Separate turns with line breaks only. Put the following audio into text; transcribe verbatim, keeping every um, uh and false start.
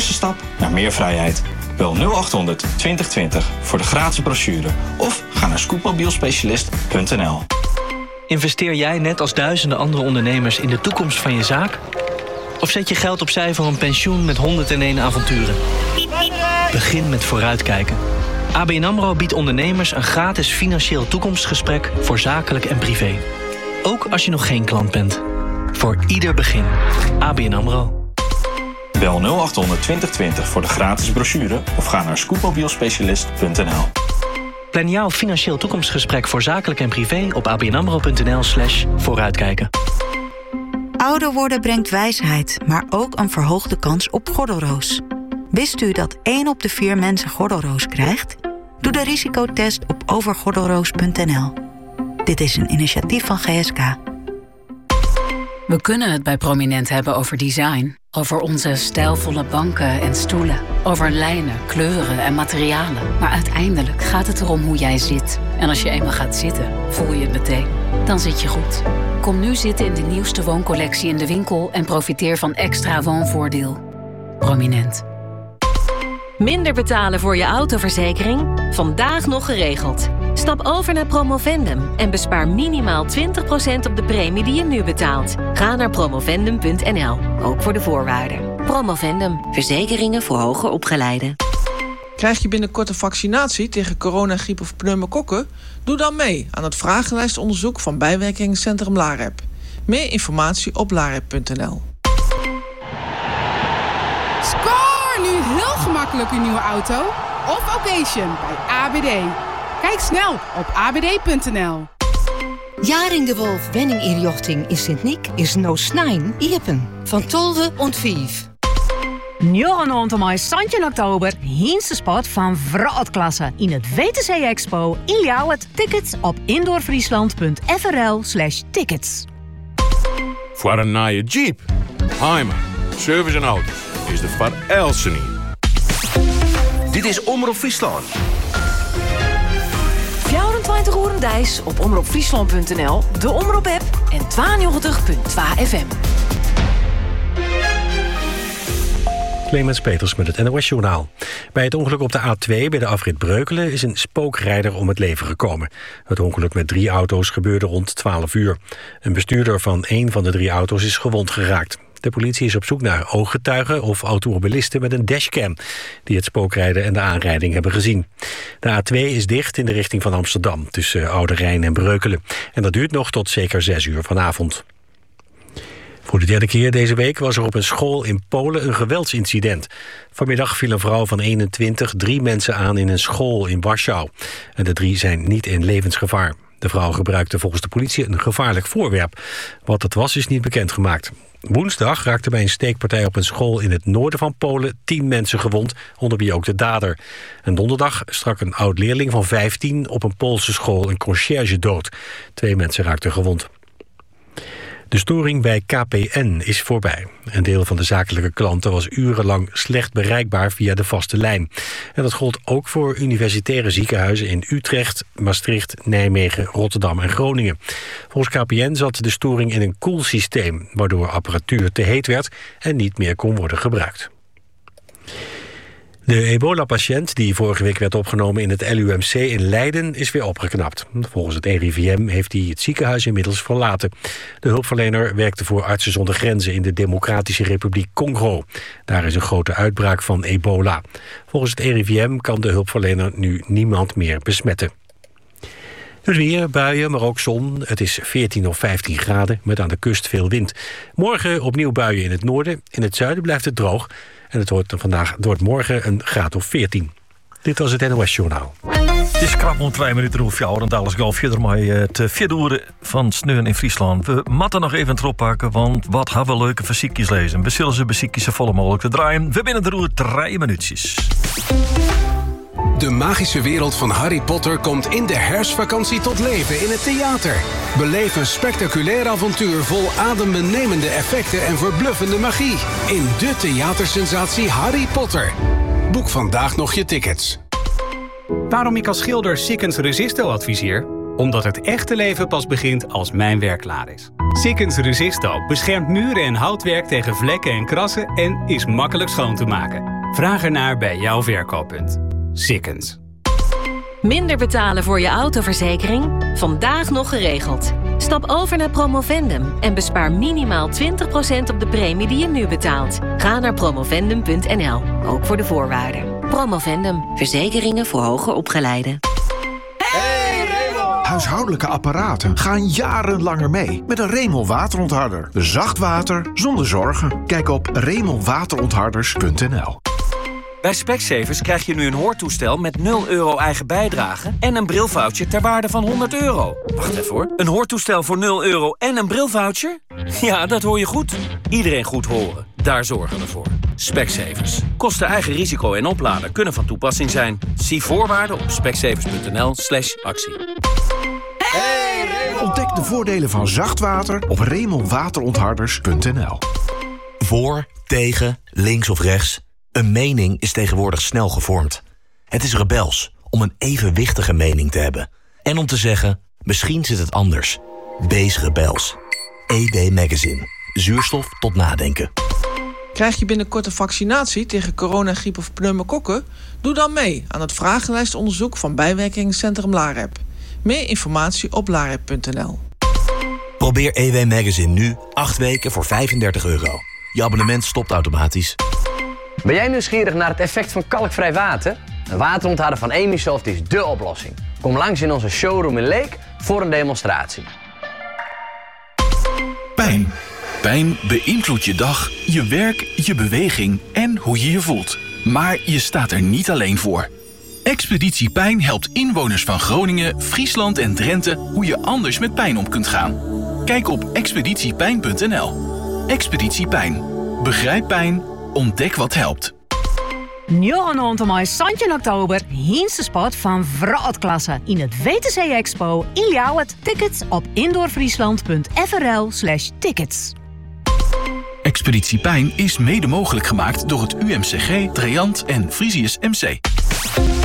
eerste stap naar meer vrijheid. Bel nul acht honderd twintig twintig voor de gratis brochure of ga naar scootmobielspecialist punt n l.
Investeer jij net als duizenden andere ondernemers in de toekomst van je zaak? Of zet je geld opzij voor een pensioen met honderdéén avonturen? Begin met vooruitkijken. A B N AMRO biedt ondernemers een gratis financieel toekomstgesprek voor zakelijk en privé. Ook als je nog geen klant bent. Voor ieder begin. A B N AMRO.
Bel nul acht honderd twintig twintig voor de gratis brochure of ga naar scootmobielspecialist punt n l.
Plan jouw financieel toekomstgesprek voor zakelijk en privé op abnamro.nl slash vooruitkijken.
Ouder worden brengt wijsheid, maar ook een verhoogde kans op gordelroos. Wist u dat één op de vier mensen gordelroos krijgt? Doe de risicotest op overgordelroos punt n l. Dit is een initiatief van G S K.
We kunnen het bij Prominent hebben over design. Over onze stijlvolle banken en stoelen. Over lijnen, kleuren en materialen. Maar uiteindelijk gaat het erom hoe jij zit. En als je eenmaal gaat zitten, voel je het meteen. Dan zit je goed. Kom nu zitten in de nieuwste wooncollectie in de winkel en profiteer van extra woonvoordeel. Prominent.
Minder betalen voor je autoverzekering? Vandaag nog geregeld. Stap over naar Promovendum en bespaar minimaal twintig procent op de premie die je nu betaalt. Ga naar promovendum punt n l, ook voor de voorwaarden. Promovendum, verzekeringen voor hoger opgeleiden.
Krijg je binnenkort een vaccinatie tegen corona, griep of pneumokokken? Doe dan mee aan het vragenlijstonderzoek van bijwerkingencentrum LAREP. Meer informatie op larep punt n l.
Score nu heel gemakkelijk uw nieuwe auto of occasion bij A B D. Kijk snel op a b d punt n l.
Jaring de Wolf Wenning inrichting in Sint-Niek is no snein iepen. Van tolve ont vijf.
Njorgenond om zestien oktober, Heinste spot van Vrootklasse in het W T C Expo in Ljouwert. Tickets op indoorfriesland punt f r l slash tickets.
Voor een nieuwe Jeep, Heimer, service en auto's is de Van Elsen hier.
Dit is Omroep Friesland.
vierentwintig uur Dijs op omroep friesland punt n l, de Omroep-app en tweeënnegentig punt twee F M.
Clemens Peters met het N O S-journaal. Bij het ongeluk op de A twee bij de afrit Breukelen is een spookrijder om het leven gekomen. Het ongeluk met drie auto's gebeurde rond twaalf uur. Een bestuurder van één van de drie auto's is gewond geraakt. De politie is op zoek naar ooggetuigen of automobilisten met een dashcam die het spookrijden en de aanrijding hebben gezien. De A twee is dicht in de richting van Amsterdam tussen Oude Rijn en Breukelen. En dat duurt nog tot zeker zes uur vanavond. Voor de derde keer deze week was er op een school in Polen een geweldsincident. Vanmiddag viel een vrouw van eenentwintig drie mensen aan in een school in Warschau. En de drie zijn niet in levensgevaar. De vrouw gebruikte volgens de politie een gevaarlijk voorwerp. Wat het was is niet bekendgemaakt. Woensdag raakte bij een steekpartij op een school in het noorden van Polen tien mensen gewond, onder wie ook de dader. En donderdag stak een oud-leerling van vijftien op een Poolse school een conciërge dood. Twee mensen raakten gewond. De storing bij K P N is voorbij. Een deel van de zakelijke klanten was urenlang slecht bereikbaar via de vaste lijn. En dat gold ook voor universitaire ziekenhuizen in Utrecht, Maastricht, Nijmegen, Rotterdam en Groningen. Volgens K P N zat de storing in een koelsysteem, waardoor apparatuur te heet werd en niet meer kon worden gebruikt. De ebola-patiënt die vorige week werd opgenomen in het L U M C in Leiden is weer opgeknapt. Volgens het R I V M heeft hij het ziekenhuis inmiddels verlaten. De hulpverlener werkte voor Artsen zonder Grenzen in de Democratische Republiek Congo. Daar is een grote uitbraak van ebola. Volgens het R I V M kan de hulpverlener nu niemand meer besmetten. Het weer, buien, maar ook zon. Het is veertien of vijftien graden met aan de kust veel wind. Morgen opnieuw buien in het noorden. In het zuiden blijft het droog. En het wordt vandaag, het wordt morgen een graad of veertien. Dit was het N O S-journaal.
Het is krap om twee minuten of jou en alles golf verder maar het vierde uur van Sneeuwen in Friesland. We moeten nog even erop pakken, want wat hebben we leuke fysiekjes lezen. We zullen ze fysiekjes zo volle mogelijk te draaien. We binnen de roer drie minuutjes.
De magische wereld van Harry Potter komt in de herfstvakantie tot leven in het theater. Beleef een spectaculair avontuur vol adembenemende effecten en verbluffende magie. In de theatersensatie Harry Potter. Boek vandaag nog je tickets.
Waarom ik als schilder Sikkens Resisto adviseer? Omdat het echte leven pas begint als mijn werk klaar is. Sikkens Resisto beschermt muren en houtwerk tegen vlekken en krassen en is makkelijk schoon te maken. Vraag ernaar bij jouw verkooppunt. Sikkens.
Minder betalen voor je autoverzekering? Vandaag nog geregeld. Stap over naar Promovendum en bespaar minimaal twintig procent op de premie die je nu betaalt. Ga naar promovendum punt n l, ook voor de voorwaarden. Promovendum, verzekeringen voor hoger opgeleiden.
Huishoudelijke apparaten gaan jaren langer mee met een Remel waterontharder. Zacht water zonder zorgen. Kijk op remel waterontharders punt n l.
Bij Specsavers krijg je nu een hoortoestel met nul euro eigen bijdrage en een brilvoucher ter waarde van honderd euro. Wacht even hoor. Een hoortoestel voor nul euro en een brilvoucher? Ja, dat hoor je goed. Iedereen goed horen. Daar zorgen we voor. Specsavers. Kosten eigen risico en opladen kunnen van toepassing zijn. Zie voorwaarden op specsavers punt n l slash actie.
Ontdek de voordelen van zacht water op remel waterontharders punt n l.
Voor, tegen, links of rechts. Een mening is tegenwoordig snel gevormd. Het is rebels om een evenwichtige mening te hebben. En om te zeggen, misschien zit het anders. Wees rebels. E W Magazine. Zuurstof tot nadenken.
Krijg je binnenkort een vaccinatie tegen corona, griep of pneumokokken? Doe dan mee aan het vragenlijstonderzoek van bijwerkingencentrum LAREP. Meer informatie op larep punt n l.
Probeer E W Magazine nu acht weken voor vijfendertig euro. Je abonnement stopt automatisch.
Ben jij nieuwsgierig naar het effect van kalkvrij water? Een waterontharder van Emisoft is dé oplossing. Kom langs in onze showroom in Leek voor een demonstratie.
Pijn. Pijn beïnvloedt je dag, je werk, je beweging en hoe je je voelt. Maar je staat er niet alleen voor. Expeditie Pijn helpt inwoners van Groningen, Friesland en Drenthe hoe je anders met pijn om kunt gaan. Kijk op expeditie pijn punt n l. Expeditie Pijn. Begrijp pijn, ontdek wat helpt.
Njoggenavond om Santje Oktober, Heinste spot van Vraatklasse in het W T C Expo in Ljouwert. Tickets op indoorfriesland punt f r l slash tickets.
Expeditie Pijn is mede mogelijk gemaakt door het U M C G, Treant en Frisius M C.